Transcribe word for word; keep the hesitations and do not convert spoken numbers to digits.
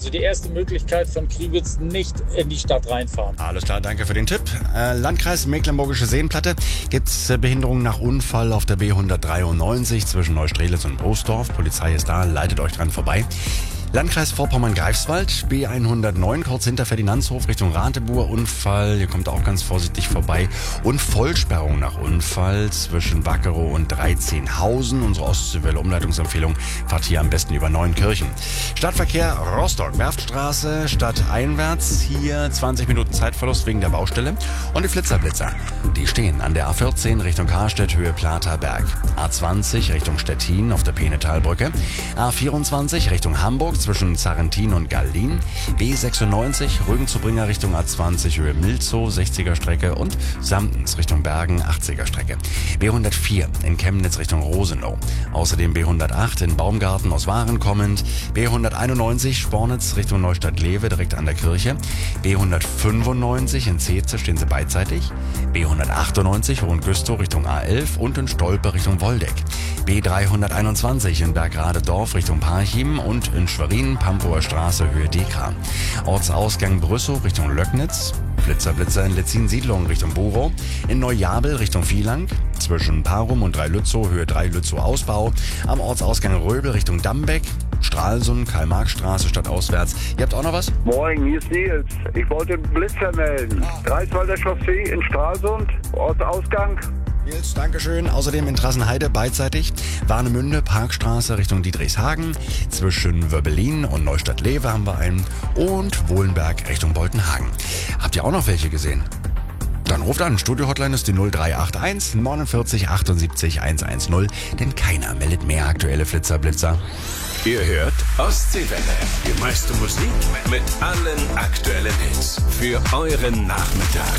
Also die erste Möglichkeit von Kriwitz nicht in die Stadt reinfahren. Alles klar, danke für den Tipp. Äh, Landkreis Mecklenburgische Seenplatte. Gibt's äh, Behinderungen nach Unfall auf der B hundertdreiundneunzig zwischen Neustrelitz und Broßdorf. Polizei ist da, leitet euch dran vorbei. Landkreis Vorpommern-Greifswald, B hundertneun, kurz hinter Ferdinandshof Richtung Ratebuhr, Unfall, hier kommt auch ganz vorsichtig vorbei. Und Vollsperrung nach Unfall zwischen Wackerow und Dreizehnhausen. Unsere Ostseewelle Umleitungsempfehlung, fahrt hier am besten über Neunkirchen. Stadtverkehr Rostock, Werftstraße, stadteinwärts, hier zwanzig Minuten Zeitverlust wegen der Baustelle. Und die Flitzerblitzer, die stehen an der A vierzehn Richtung Karstedt, Höhe Platerberg. A zwanzig Richtung Stettin auf der Peenetalbrücke. A vierundzwanzig Richtung Hamburg zwischen Zarrentin und Gallin, B sechsundneunzig Rügen-zu-Bringer Richtung A zwanzig Höhe Milzow, sechziger Strecke und Samtens Richtung Bergen, achtziger Strecke. B hundertvier in Chemnitz Richtung Rosenow. Außerdem B hundertacht in Baumgarten aus Waren kommend, B hunderteinundneunzig Spornitz Richtung Neustadt-Lewe direkt an der Kirche, B hundertfünfundneunzig in Zeetze stehen sie beidseitig, B hundertachtundneunzig Hohengüstow Richtung A elf und in Stolpe Richtung Woldeck, B dreihunderteinundzwanzig in Bergrade-Dorf Richtung Parchim und in Schwerin, Pampower Straße, Höhe Dekra. Ortsausgang Brüssow Richtung Löcknitz. Blitzer, Blitzer in Letzin-Siedlung Richtung Borow. In Neujabel Richtung Vielang. Zwischen Parum und Dreilützow, Höhe Dreilützow Ausbau. Am Ortsausgang Röbel Richtung Dambeck. Stralsund, Karl-Marx-Straße stadtauswärts. Ihr habt auch noch was? Moin, hier ist Nils. Ich wollte einen Blitzer melden. Greifswalder Chaussee in Stralsund, Ortsausgang. Nils, Dankeschön. Außerdem in Trassenheide beidseitig. Warnemünde, Parkstraße Richtung Dietrichshagen. Zwischen Wöbbelin und Neustadt-Lewe haben wir einen. Und Wohlenberg Richtung Boltenhagen. Habt ihr auch noch welche gesehen? Dann ruft an. Studio-Hotline ist die null drei acht eins neunundvierzig achtundsiebzig hundertzehn. Denn keiner meldet mehr aktuelle Flitzer-Blitzer. Ihr hört Ostseewelle. Die meiste Musik mit allen aktuellen Hits. Für euren Nachmittag.